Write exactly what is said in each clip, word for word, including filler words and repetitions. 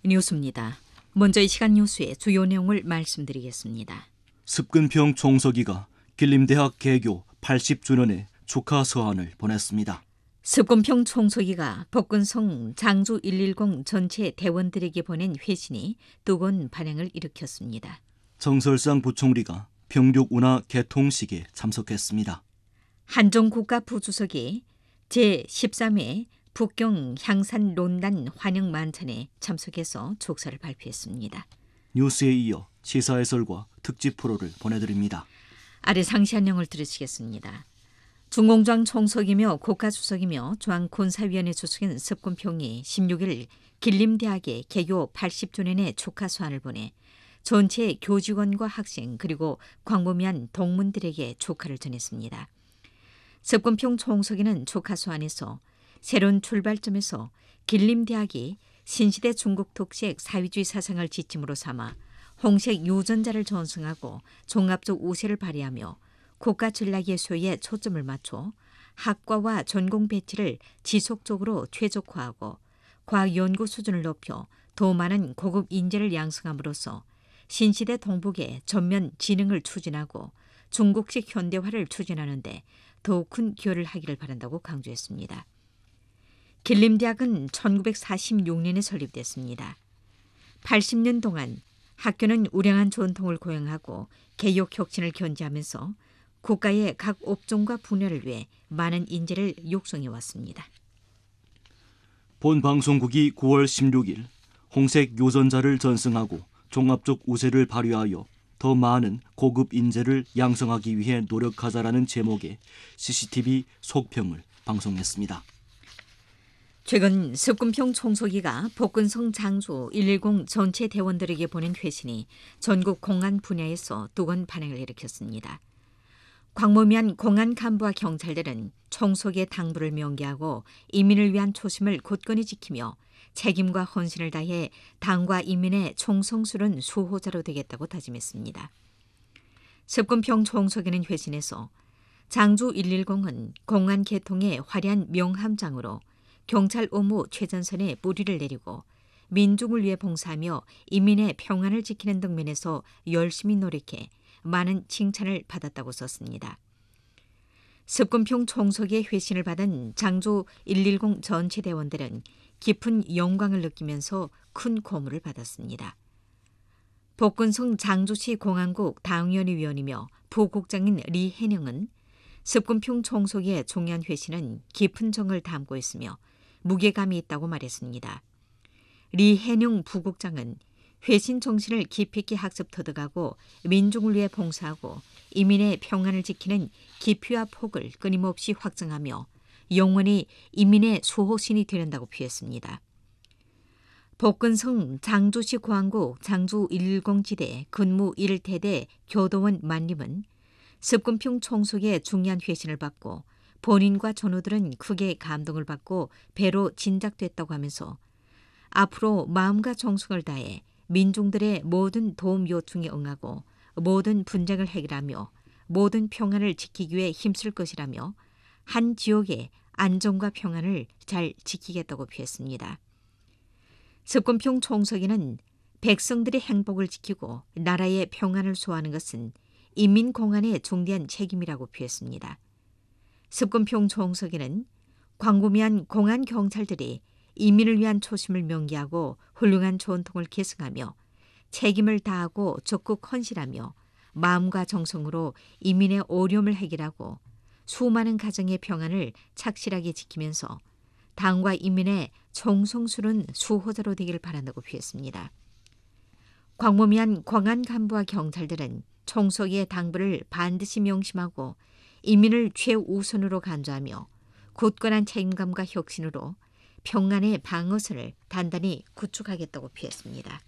뉴스입니다. 먼저 이 시간 뉴스의 주요 내용을 말씀드리겠습니다. 습근평 총서기가 길림대학 개교 팔십 주년에 축하 서한을 보냈습니다. 습근평 총서기가 복근성 장주 일일공 전체 대원들에게 보낸 회신이 뜨거운 반향을 일으켰습니다. 정설상 부총리가 평륙운하 개통식에 참석했습니다. 한종 국가부주석이 제십삼 회 북경 향산 논란 환영 만찬에 참석해서 족사를 발표했습니다. 뉴스에 이어 시사 해설과 특집 프로를 보내드립니다. 아래 상시한 내용을 들으시겠습니다. 중공장 총석이며 국가주석이며 중앙군사위원회 주석인 습근평이 십육 일 길림대학에 개교 팔십 주년의 축하 서한을 보내 전체 교직원과 학생 그리고 광범위한 동문들에게 축하를 전했습니다. 습근평 총석이는 축하 서한에서 새로운 출발점에서 길림대학이 신시대 중국 특색 사회주의 사상을 지침으로 삼아 홍색 유전자를 전승하고 종합적 우세를 발휘하며 국가 전략의 소유에 초점을 맞춰 학과와 전공 배치를 지속적으로 최적화하고 과학 연구 수준을 높여 더 많은 고급 인재를 양성함으로써 신시대 동북의 전면 진흥을 추진하고 중국식 현대화를 추진하는 데 더욱 큰 기여를 하기를 바란다고 강조했습니다. 길림대학은 천구백사십육 년에 설립됐습니다. 팔십 년 동안 학교는 우량한 전통을 고양하고 개혁 혁신을 견지하면서 국가의 각 업종과 분야를 위해 많은 인재를 육성해 왔습니다. 본 방송국이 구월 십육일 홍색 유전자를 전승하고 종합적 우세를 발휘하여 더 많은 고급 인재를 양성하기 위해 노력하자라는 제목의 씨씨티비 속평을 방송했습니다. 최근 습근평 총서기가 복근성 장주 일일공 전체 대원들에게 보낸 회신이 전국 공안 분야에서 뜨거운 반향을 일으켰습니다. 광범위한 공안 간부와 경찰들은 총서기의 당부를 명기하고 인민을 위한 초심을 굳건히 지키며 책임과 헌신을 다해 당과 인민의 총성스러운 수호자로 되겠다고 다짐했습니다. 습근평 총서기는 회신에서 장주 일일공은 공안 개통의 화려한 명함장으로 경찰 업무 최전선에 뿌리를 내리고 민중을 위해 봉사하며 인민의 평안을 지키는 등 면에서 열심히 노력해 많은 칭찬을 받았다고 썼습니다. 습근평 총서기의 회신을 받은 장주 일일공 전체 대원들은 깊은 영광을 느끼면서 큰 고무를 받았습니다. 복근성 장주시 공안국 당위원회 위원이며 부국장인 리해령은 습근평 총서기의 중요한 회신은 깊은 정을 담고 있으며 무게감이 있다고 말했습니다. 리해령 부국장은 회신 정신을 깊이 있게 학습 터득하고 민중을 위해 봉사하고 인민의 평안을 지키는 깊이와 폭을 끊임없이 확장하며 영원히 인민의 수호신이 되는다고 표했습니다. 복근성 장주시 공안국 장주 일일공 지대 근무 일 대대 교도원 만림은 습근평 총석의 중요한 회신을 받고 본인과 전우들은 크게 감동을 받고 배로 진작됐다고 하면서 앞으로 마음과 정성을 다해 민중들의 모든 도움 요청에 응하고 모든 분쟁을 해결하며 모든 평안을 지키기 위해 힘쓸 것이라며 한 지역의 안정과 평안을 잘 지키겠다고 표했습니다. 습근평 총서기는 백성들의 행복을 지키고 나라의 평안을 수호하는 것은 인민공안의 중대한 책임이라고 표했습니다. 습근평 총서기는 광범위한 공안 경찰들이 인민을 위한 초심을 명기하고 훌륭한 전통을 계승하며 책임을 다하고 적극 헌신하며 마음과 정성으로 인민의 어려움을 해결하고 수많은 가정의 평안을 착실하게 지키면서 당과 인민의 정성스러운 수호자로 되기를 바란다고 표했습니다. 광범위한 공안 간부와 경찰들은 총서기의 당부를 반드시 명심하고 인민을 최우선으로 간주하며 굳건한 책임감과 혁신으로 평안의 방어선을 단단히 구축하겠다고 표했습니다.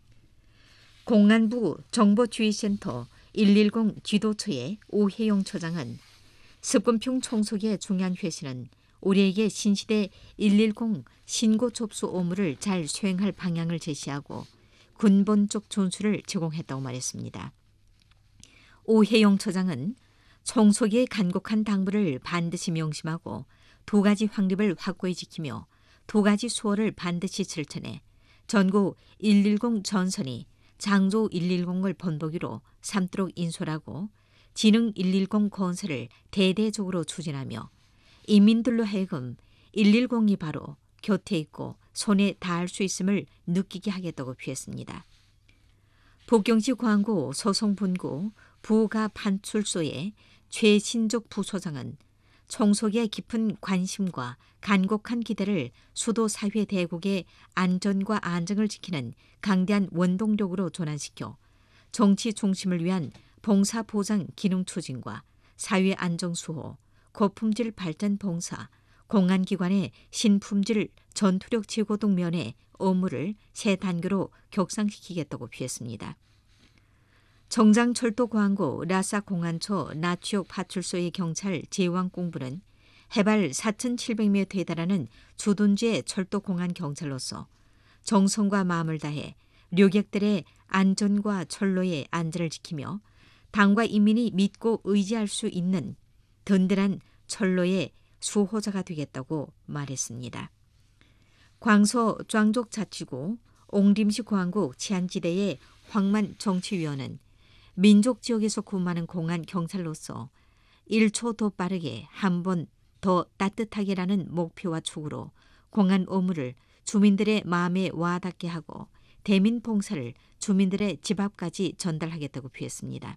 공안부 정보주의센터 일일공 지도처의 오혜용 처장은 습근평 총서기의 중요한 회신은 우리에게 신시대 일일공 신고 접수 업무를 잘 수행할 방향을 제시하고 근본적 준수를 제공했다고 말했습니다. 오혜용 처장은 총서기의 간곡한 당부를 반드시 명심하고 두 가지 확립을 확고히 지키며 두 가지 수호를 반드시 실천해 전국 일일공 전선이 장조 일일공을 본보기로 삼도록 인솔하고 진흥 일일공 건설을 대대적으로 추진하며 인민들로 하여금 일일공이 바로 곁에 있고 손에 닿을 수 있음을 느끼게 하겠다고 피했습니다. 북경시 광고 소송분구 부가 판출소의 최신족 부소장은 총속의 깊은 관심과 간곡한 기대를 수도 사회 대국의 안전과 안정을 지키는 강대한 원동력으로 전환시켜 정치 중심을 위한 봉사 보장 기능 추진과 사회 안정 수호, 고품질 발전 봉사, 공안기관의 신품질 전투력 제고 등 면의 업무를 세 단계로 격상시키겠다고 피했습니다. 정장철도 광고 라사 공안초 나치옥 파출소의 경찰 제왕공부는 해발 사천칠백 미터에 달하는 주둔지의 철도 공안 경찰로서 정성과 마음을 다해 류객들의 안전과 철로의 안전을 지키며 당과 인민이 믿고 의지할 수 있는 든든한 철로의 수호자가 되겠다고 말했습니다. 광서 庄족자치구 옹림시 광국 치안지대의 황만 정치위원은 민족 지역에서 근무하는 공안 경찰로서 일 초 더 빠르게 한 번 더 따뜻하게라는 목표와 축으로 공안 업무를 주민들의 마음에 와닿게 하고 대민 봉사를 주민들의 집 앞까지 전달하겠다고 표했습니다.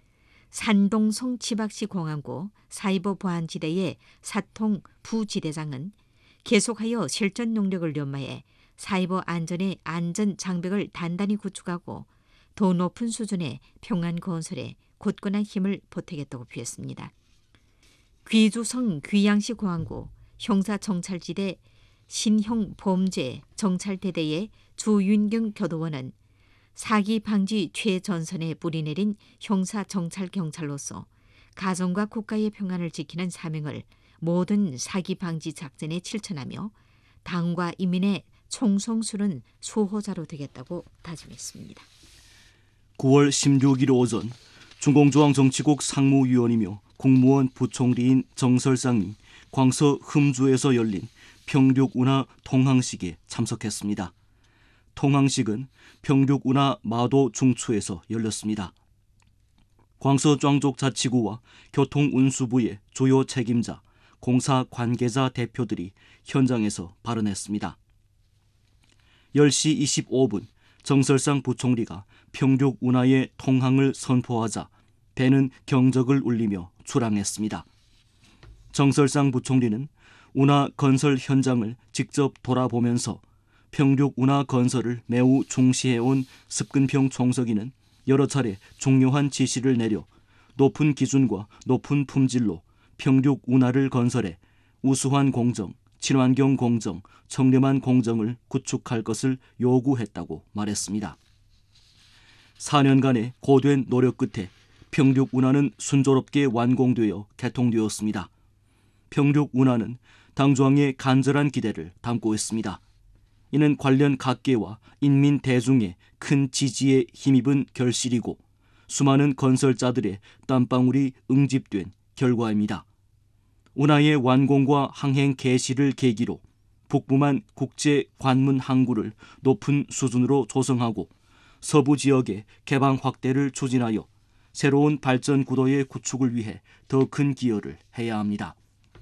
산동성 치박시 공안고 사이버 보안지대의 사통 부지대장은 계속하여 실전 능력을 연마해 사이버 안전의 안전 장벽을 단단히 구축하고 더 높은 수준의 평안 건설에 굳건한 힘을 보태겠다고 표했습니다. 귀주성 귀양시 공안고 형사정찰지대 신형범죄 정찰대대의 주윤경 교도원은 사기 방지 최전선에 뿌리내린 형사정찰경찰로서 가정과 국가의 평안을 지키는 사명을 모든 사기 방지 작전에 실천하며 당과 인민의 총성스러운 수호자로 되겠다고 다짐했습니다. 구월 십육일 오전 중공중앙정치국 상무위원이며 국무원 부총리인 정설상이 광서 흠주에서 열린 평륙운하 통항식에 참석했습니다. 통항식은 평륙운하 마도 중추에서 열렸습니다. 광서 庄족자치구와 교통운수부의 주요 책임자, 공사 관계자 대표들이 현장에서 발언했습니다. 열 시 이십오 분 정설상 부총리가 평륙운하의 통항을 선포하자 배는 경적을 울리며 출항했습니다. 정설상 부총리는 운하 건설 현장을 직접 돌아보면서 평륙운하 건설을 매우 중시해온 습근평 총서기는 여러 차례 중요한 지시를 내려 높은 기준과 높은 품질로 평륙운하를 건설해 우수한 공정, 친환경 공정, 청렴한 공정을 구축할 것을 요구했다고 말했습니다. 사 년간의 고된 노력 끝에 평륙운하는 순조롭게 완공되어 개통되었습니다. 평륙운하는 당중앙의 간절한 기대를 담고 있습니다. 이는 관련 각계와 인민 대중의 큰 지지에 힘입은 결실이고 수많은 건설자들의 땀방울이 응집된 결과입니다. 운하의 완공과 항행 개시를 계기로 북부만 국제 관문 항구를 높은 수준으로 조성하고 서부 지역의 개방 확대를 추진하여 새로운 발전 구도의 구축을 위해 더 큰 기여를 해야 합니다.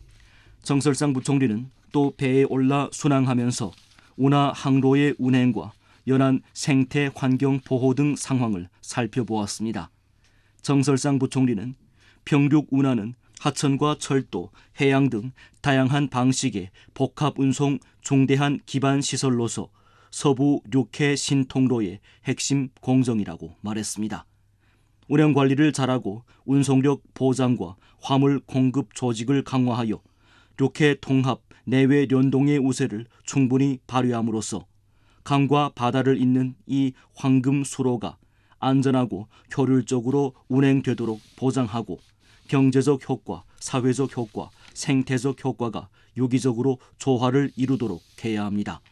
정설상 부총리는 또 배에 올라 순항하면서 운하 항로의 운행과 연안 생태 환경 보호 등 상황을 살펴보았습니다. 정설상 부총리는 평륙운하는 하천과 철도, 해양 등 다양한 방식의 복합 운송 중대한 기반 시설로서 서부 육해 신통로의 핵심 공정이라고 말했습니다. 운행 관리를 잘하고 운송력 보장과 화물 공급 조직을 강화하여 육해 통합, 내외 연동의 우세를 충분히 발휘함으로써 강과 바다를 잇는 이 황금 수로가 안전하고 효율적으로 운행되도록 보장하고 경제적 효과, 사회적 효과, 생태적 효과가 유기적으로 조화를 이루도록 해야 합니다.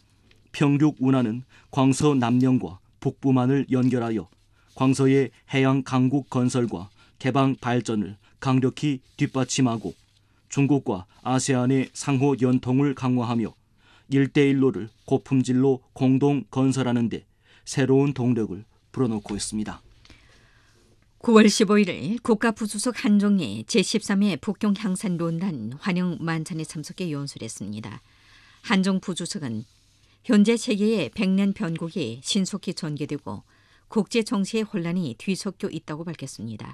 평륙운하는 광서 남령과 북부만을 연결하여 광서의 해양 강국 건설과 개방 발전을 강력히 뒷받침하고 중국과 아세안의 상호 연통을 강화하며 일대일로를 고품질로 공동 건설하는 데 새로운 동력을 불어넣고 있습니다. 구월 십오일 국가부수석 한종희 제십삼 회 북경 향산 론단 환영 만찬에 참석해 연설했습니다. 한종 부주석은 현재 세계의 백년 변곡이 신속히 전개되고 국제 정세의 혼란이 뒤섞여 있다고 밝혔습니다.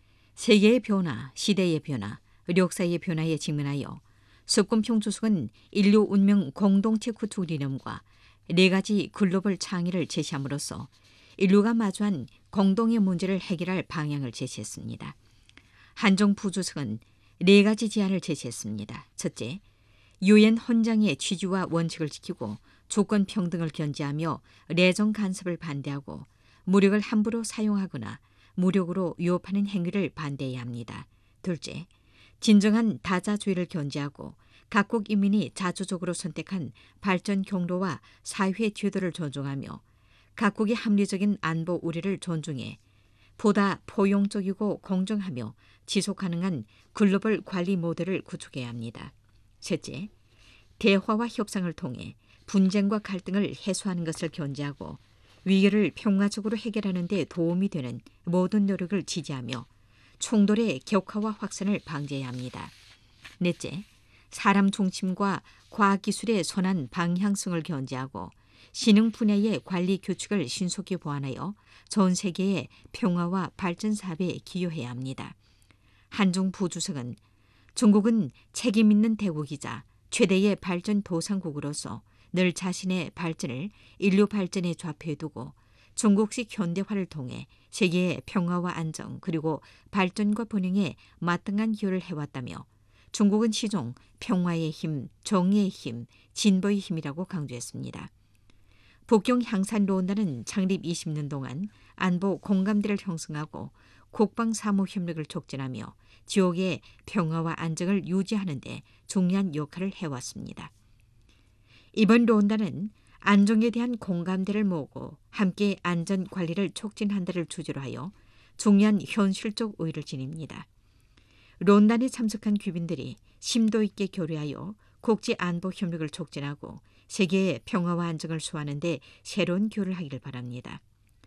세계의 변화, 시대의 변화, 역사의 변화에 직면하여 습관평 주석은 인류 운명 공동체 구축 이념과 네 가지 글로벌 창의를 제시함으로써 인류가 마주한 공동의 문제를 해결할 방향을 제시했습니다. 한종 부주석은 네 가지 제안을 제시했습니다. 첫째, 유엔 헌장의 취지와 원칙을 지키고 주권 평등을 견지하며 내정 간섭을 반대하고 무력을 함부로 사용하거나 무력으로 위협하는 행위를 반대해야 합니다. 둘째, 진정한 다자주의를 견지하고 각국 인민이 자주적으로 선택한 발전 경로와 사회 제도를 존중하며 각국의 합리적인 안보 우려를 존중해 보다 포용적이고 공정하며 지속 가능한 글로벌 관리 모델을 구축해야 합니다. 셋째, 대화와 협상을 통해 분쟁과 갈등을 해소하는 것을 견지하고 위기를 평화적으로 해결하는 데 도움이 되는 모든 노력을 지지하며 충돌의 격화와 확산을 방지해야 합니다. 넷째, 사람 중심과 과학기술의 선한 방향성을 견지하고 신흥 분야의 관리 규칙을 신속히 보완하여 전 세계의 평화와 발전 사업에 기여해야 합니다. 한종 부주석은 중국은 책임 있는 대국이자 최대의 발전 도상국으로서 늘 자신의 발전을 인류 발전에 좌표해 두고 중국식 현대화를 통해 세계의 평화와 안정 그리고 발전과 번영에 마땅한 기여를 해왔다며 중국은 시종 평화의 힘, 정의의 힘, 진보의 힘이라고 강조했습니다. 북경 향산론단은 창립 이십 년 동안 안보 공감대를 형성하고 국방사무협력을 촉진하며 지역의 평화와 안정을 유지하는 데 중요한 역할을 해왔습니다. 이번 론단은 안정에 대한 공감대를 모으고 함께 안전관리를 촉진한다를 주제로 하여 중요한 현실적 의의를 지닙니다. 론단에 참석한 귀빈들이 심도 있게 교류하여 국제안보협력을 촉진하고 세계의 평화와 안정을 수호하는 데 새로운 교류를 하기를 바랍니다.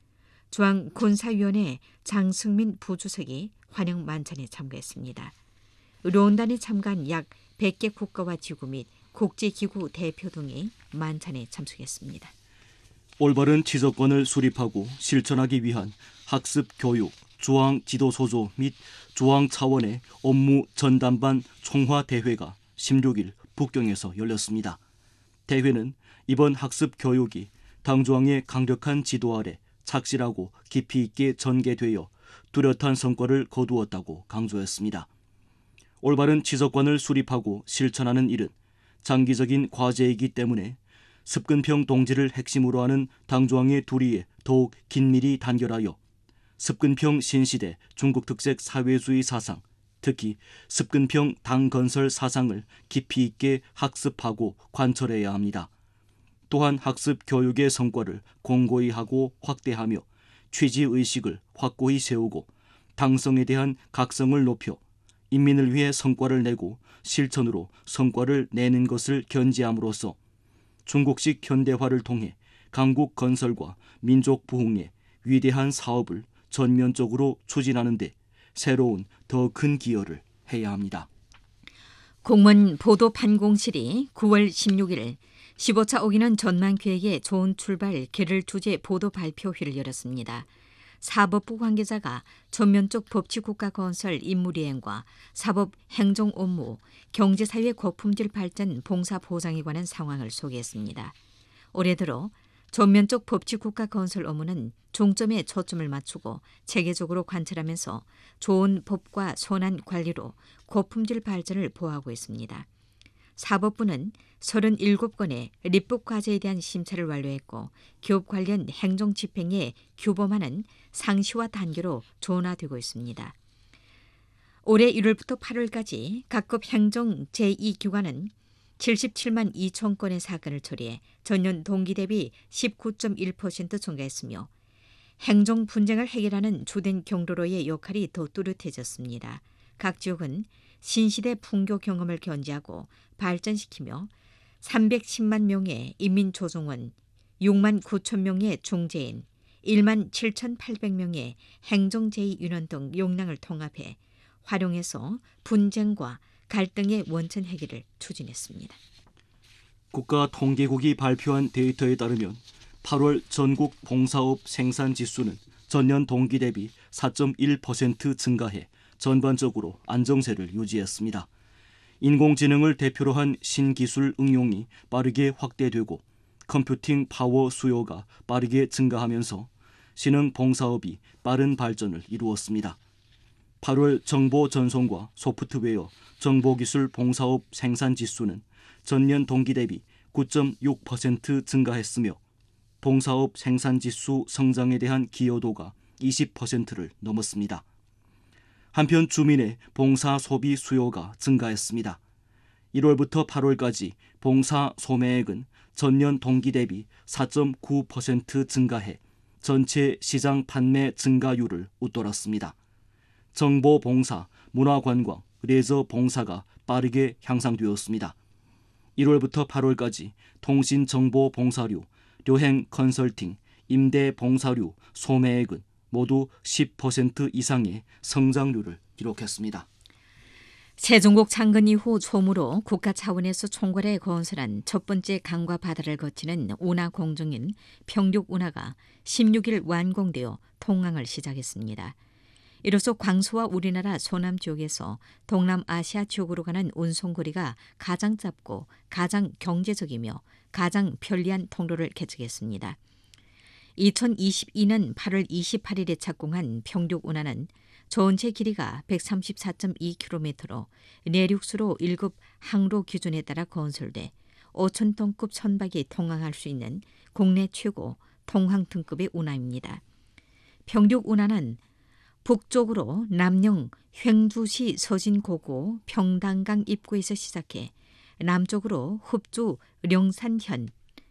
중앙군사위원회 장승민 부주석이 환영 만찬에 참가했습니다. 론단에 참가한 약 백 개 국가와 지구 및 국제기구 대표 등이 만찬에 참석했습니다. 올바른 지도권을 수립하고 실천하기 위한 학습 교육, 조항 지도소조 및 조항 차원의 업무 전담반 총화대회가 십육 일 북경에서 열렸습니다. 대회는 이번 학습 교육이 당조항의 강력한 지도 아래 착실하고 깊이 있게 전개되어 뚜렷한 성과를 거두었다고 강조했습니다. 올바른 지도권을 수립하고 실천하는 일은 장기적인 과제이기 때문에 습근평 동지를 핵심으로 하는 당조항의 두리에 더욱 긴밀히 단결하여 습근평 신시대 중국 특색 사회주의 사상, 특히 습근평 당건설 사상을 깊이 있게 학습하고 관철해야 합니다. 또한 학습 교육의 성과를 공고히 하고 확대하며 취지의식을 확고히 세우고 당성에 대한 각성을 높여 인민을 위해 성과를 내고 실천으로 성과를 내는 것을 견지함으로써 중국식 현대화를 통해 강국 건설과 민족 부흥의 위대한 사업을 전면적으로 추진하는 데 새로운 더 큰 기여를 해야 합니다. 공무원 보도판공실이 구월 십육 일 십오 차 오기는 전망기획의 좋은 출발 길을 주제 보도 발표회를 열었습니다. 사법부 관계자가 전면적 법치국가 건설 임무이행과 사법 행정 업무, 경제사회 고품질 발전 봉사 보장에 관한 상황을 소개했습니다. 올해 들어 전면적 법치국가 건설 업무는 중점에 초점을 맞추고 체계적으로 관철하면서 좋은 법과 선한 관리로 고품질 발전을 보호하고 있습니다. 사법부는 삼십칠 건의立法 과제에 대한 심사를 완료했고 기업 관련 행정 집행에 규범하는 상시화 단계로 전환되고 있습니다. 올해 일월부터 팔월까지 각급 행정 제이 기관은 칠십칠만 이천 건의 사건을 처리해 전년 동기 대비 십구 점 일 퍼센트 증가했으며 행정 분쟁을 해결하는 주된 경로로의 역할이 더 뚜렷해졌습니다. 각 지역은 신시대 풍교 경험을 견지하고 발전시키며 삼백십만 명의 인민조정원, 육만 구천 명의 중재인, 일만 칠천팔백 명의 행정제의인원 등 역량을 통합해 활용해서 분쟁과 갈등의 원천 해결을 추진했습니다. 국가통계국이 발표한 데이터에 따르면 팔월 전국 봉사업 생산 지수는 전년 동기 대비 사 점 일 퍼센트 증가해 전반적으로 안정세를 유지했습니다. 인공지능을 대표로 한 신기술 응용이 빠르게 확대되고 컴퓨팅 파워 수요가 빠르게 증가하면서 신흥 봉사업이 빠른 발전을 이루었습니다. 팔월 정보 전송과 소프트웨어, 정보기술 봉사업 생산 지수는 전년 동기 대비 구 점 육 퍼센트 증가했으며 봉사업 생산 지수 성장에 대한 기여도가 이십 퍼센트를 넘었습니다. 한편 주민의 봉사 소비 수요가 증가했습니다. 일월부터 팔월까지 봉사 소매액은 전년 동기 대비 사 점 구 퍼센트 증가해 전체 시장 판매 증가율을 웃돌았습니다. 정보 봉사, 문화관광, 레저 봉사가 빠르게 향상되었습니다. 일월부터 팔월까지 통신정보 봉사료, 여행 컨설팅, 임대 봉사료 소매액은 모두 십 퍼센트 이상의 성장률을 기록했습니다. 세종국 창건 이후 처음으로 국가 차원에서 총괄해 건설한 첫 번째 강과 바다를 거치는 운하 공정인 평륙운하가 십육 일 완공되어 통항을 시작했습니다. 이로써 광서와 우리나라 소남 지역에서 동남아시아 지역으로 가는 운송거리가 가장 짧고 가장 경제적이며 가장 편리한 통로를 개척했습니다. 이천이십이 년 팔월 이십팔일에 착공한 평륙운하는 전체 길이가 백삼십사 점 이 킬로미터로 내륙수로 일 급 항로 기준에 따라 건설돼 오천 톤급 선박이 통항할 수 있는 국내 최고 통항 등급의 운하입니다. 평륙운하는 북쪽으로 남영 횡주시 서진고고 평당강 입구에서 시작해 남쪽으로 흡주 령산현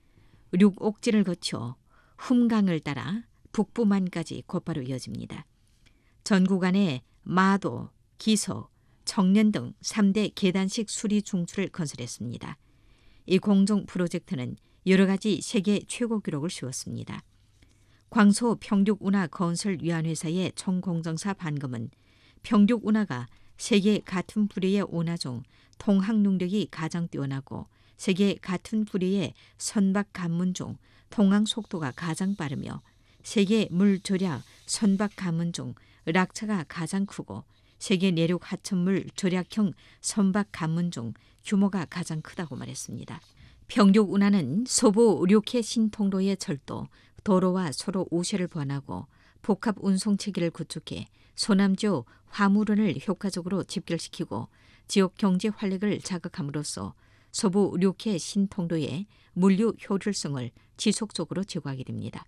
륙옥지를 거쳐 훔강을 따라 북부만까지 곧바로 이어집니다. 전 구간에 마도, 기서, 정년 등 삼 대 계단식 수리 중추를 건설했습니다. 이 공정 프로젝트는 여러 가지 세계 최고 기록을 세웠습니다. 광소 평륙운하 건설위안회사의 총공정사 반검은 평륙운하가 세계 같은 부류의 운하 중 통항 능력이 가장 뛰어나고 세계 같은 부류의 선박 관문 중 통항 속도가 가장 빠르며 세계 물절약 선박 관문 중 락차가 가장 크고 세계 내륙 하천물 절약형 선박 관문 중 규모가 가장 크다고 말했습니다. 평륙운하는 서부 류케 신통로의 철도, 도로와 서로 우세를 보완하고 복합 운송 체계를 구축해 소남지역 화물운을 효과적으로 집결시키고 지역 경제 활력을 자극함으로써 서부 류케 신통로의 물류 효율성을 지속적으로 제고하게 됩니다.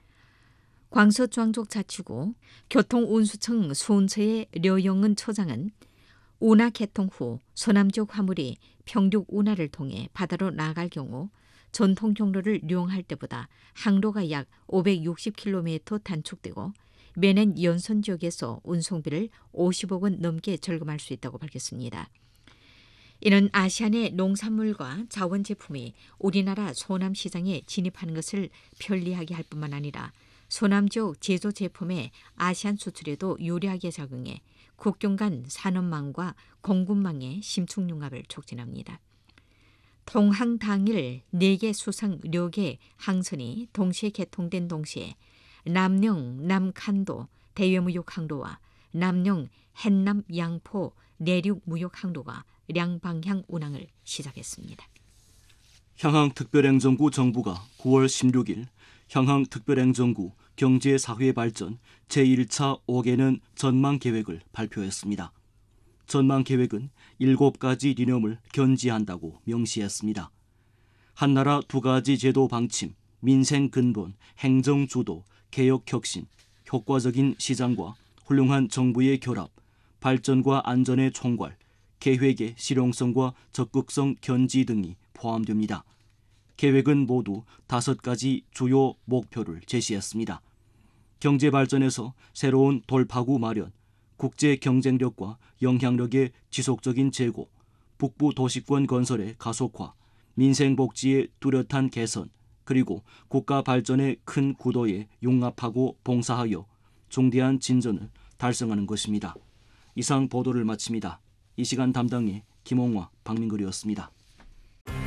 광서종족자치구 교통운수청 순처의 려영은 처장은 운하 개통 후 서남지역 화물이 평륙운하를 통해 바다로 나갈 경우 전통 경로를 이용할 때보다 항로가 약 오백육십 킬로미터 단축되고 매년 연선 지역에서 운송비를 오십억 원 넘게 절감할 수 있다고 밝혔습니다. 이는 아시안의 농산물과 자원 제품이 우리나라 소남 시장에 진입하는 것을 편리하게 할 뿐만 아니라 소남 지역 제조 제품의 아시안 수출에도 유리하게 작용해 국경 간 산업망과 공급망의 심층 융합을 촉진합니다. 통항 당일 네 개 수상 료계 항선이 동시에 개통된 동시에 남령 남칸도 대외무역 항로와 남령 hen남 양포 내륙 무역 항로가 양방향 운항을 시작했습니다. 향항특별행정구 정부가 구월 십육일 향항특별행정구 경제사회발전 제일 차 오 개년 전망계획을 발표했습니다. 전망계획은 일곱 가지 리념을 견지한다고 명시했습니다. 한나라 두 가지 제도 방침, 민생 근본, 행정 주도, 개혁 혁신, 효과적인 시장과 훌륭한 정부의 결합, 발전과 안전의 총괄, 계획의 실용성과 적극성 견지 등이 포함됩니다. 계획은 모두 다섯 가지 주요 목표를 제시했습니다. 경제 발전에서 새로운 돌파구 마련, 국제 경쟁력과 영향력의 지속적인 제고, 북부 도시권 건설의 가속화, 민생복지의 뚜렷한 개선, 그리고 국가 발전의 큰 구도에 융합하고 봉사하여 중대한 진전을 달성하는 것입니다. 이상 보도를 마칩니다. 이 시간 담당의 김홍화, 박민걸이었습니다.